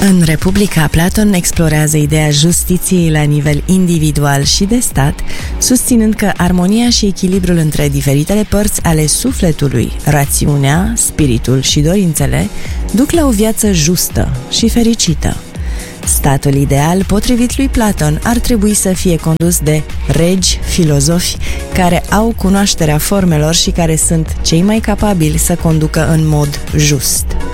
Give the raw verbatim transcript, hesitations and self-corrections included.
În Republica, Platon explorează ideea justiției la nivel individual și de stat, susținând că armonia și echilibrul între diferitele părți ale sufletului, rațiunea, spiritul și dorințele, duc la o viață justă și fericită. Statul ideal, potrivit lui Platon, ar trebui să fie condus de regi, filozofi, care au cunoașterea formelor și care sunt cei mai capabili să conducă în mod just.